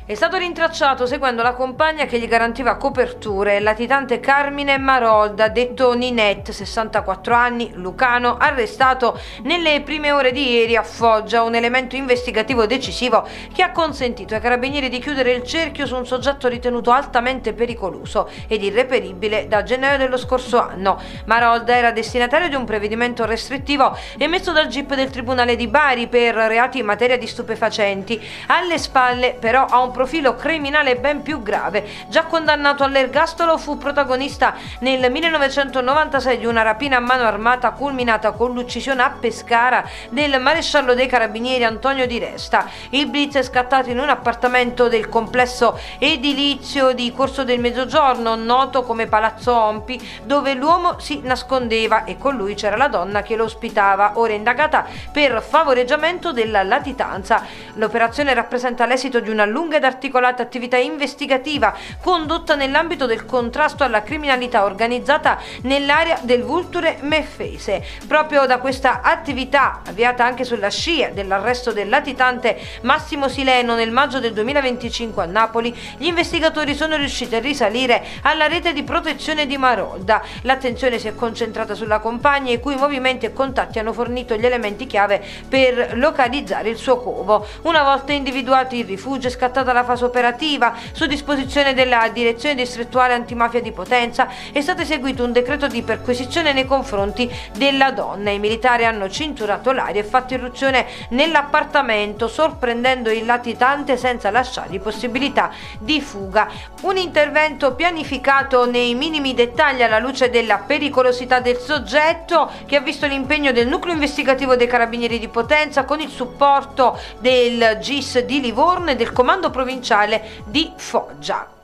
È stato rintracciato seguendo la compagna che gli garantiva coperture, il latitante Carmine Marolda, detto Ninette, 64 anni, lucano, arrestato nelle prime ore di ieri a Foggia, un elemento investigativo decisivo che ha consentito ai carabinieri di chiudere il cerchio su un soggetto ritenuto altamente pericoloso ed irreperibile da gennaio dello scorso anno. Marolda era destinatario di un provvedimento restrittivo emesso dal GIP del Tribunale di Bari per reati in materia di stupefacenti. Alle spalle però ha un profilo criminale ben più grave. Già condannato all'ergastolo, fu protagonista nel 1996 di una rapina a mano armata culminata con l'uccisione a Pescara del maresciallo dei carabinieri Antonio Di Resta. Il blitz è scattato in un appartamento del complesso edilizio di Corso del Mezzogiorno, noto come Palazzo Ompi, dove l'uomo si nascondeva e con lui c'era la donna che lo ospitava, ora indagata per favoreggiamento della latitanza. L'operazione rappresenta l'esito di una lunga ed articolata attività investigativa condotta nell'ambito del contrasto alla criminalità organizzata nell'area del Vulture Meffese. Proprio da questa attività, avviata anche sulla scia dell'arresto del latitante Massimo Sileno nel maggio del 2025 a Napoli, gli investigatori sono riusciti a risalire alla rete di protezione di Marolda. L'attenzione si è concentrata sulla compagna, i cui movimenti e contatti hanno fornito gli elementi chiave per localizzare il suo covo. Una volta individuato il rifugio è scattata la fase operativa. Su disposizione della Direzione Distrettuale Antimafia di Potenza è stato eseguito un decreto di perquisizione nei confronti della donna. I militari hanno cinturato l'aria e fatto irruzione nell'appartamento, sorprendendo il latitante senza lasciargli possibilità di fuga. Un intervento pianificato nei minimi dettagli alla luce della pericolosità del soggetto, che ha visto l'impegno del nucleo investigativo dei Carabinieri di Potenza con il supporto del GIS di Livorno e del comando provinciale di Foggia.